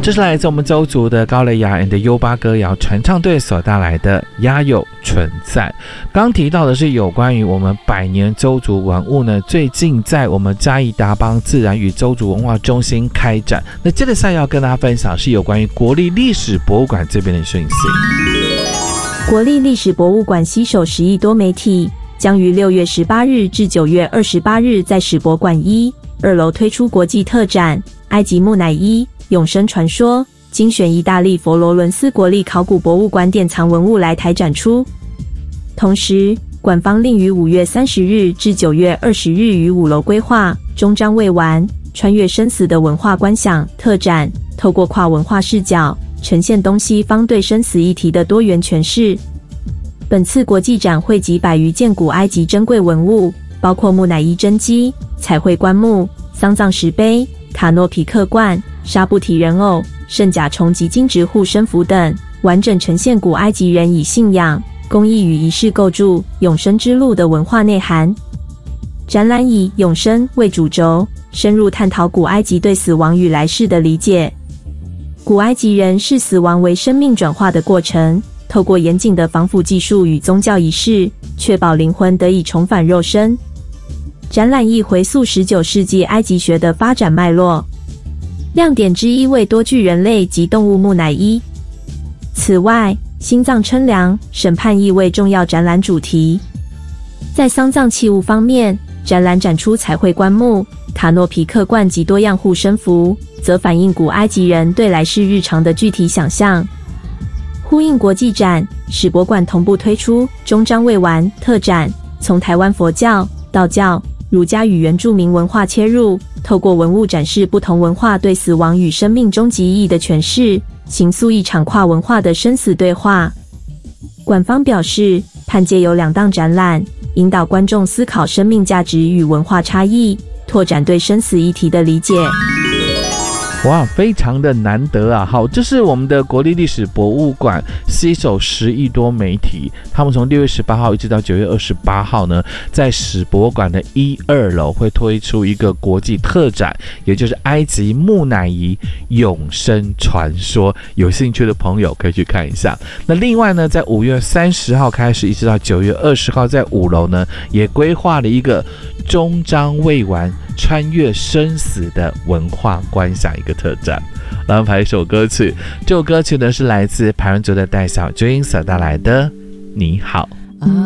这是来自我们邹族的高雷雅 and 优巴歌谣传唱队所带来的鸭有存在。刚提到的是有关于我们百年邹族文物呢，最近在我们嘉义达邦自然与邹族文化中心开展。那接着下要跟大家分享是有关于国立历史博物馆这边的讯息。 国立历史博物馆携手10亿多媒体，将于6月18日至9月28日在史博馆1、2楼推出国际特展《埃及木乃伊永生传说》，精选意大利佛罗伦斯国立考古博物馆典藏文物来台展出。同时，馆方另于5月30日至9月20日于5楼规划终章未完穿越生死的文化观想特展，透过跨文化视角呈现东西方对生死议题的多元诠释。本次国际展汇集100余件古埃及珍贵文物，包括木乃伊真迹、彩绘棺木、丧葬石碑、卡诺皮克罐、沙布提人偶、圣甲虫及金质护身符等，完整呈现古埃及人以信仰、公益与仪式构筑永生之路的文化内涵。展览以永生为主轴，深入探讨古埃及对死亡与来世的理解。古埃及人视死亡为生命转化的过程，透过严谨的防腐技术与宗教仪式，确保灵魂得以重返肉身。展览亦回溯19世纪埃及学的发展脉络。亮点之一为多具人类及动物木乃伊。此外，心脏称量、审判亦为重要展览主题。在丧葬器物方面，展览展出彩绘棺木、卡诺皮克罐及多样护身符，则反映古埃及人对来世日常的具体想象。呼应国际展，史博馆同步推出终章未完特展，从台湾佛教、道教、儒家与原住民文化切入，透过文物展示不同文化对死亡与生命终极意义的诠释，形塑一场跨文化的生死对话。馆方表示，盼借由2档展览，引导观众思考生命价值与文化差异，拓展对生死议题的理解。 哇，非常的难得啊！好，这是我们的国立历史博物馆携手10亿多媒体，他们从6月18号一直到9月28号呢，在史博物馆的1、2楼会推出一个国际特展，也就是埃及木乃伊永生传说，有兴趣的朋友可以去看一下。那另外呢，在5月30号开始一直到9月20号，在5楼呢也规划了一个终章未完穿越生死的文化观想一个特展。来安排一首歌曲，这首歌曲呢是来自排湾族的戴小军所带来的《你好》。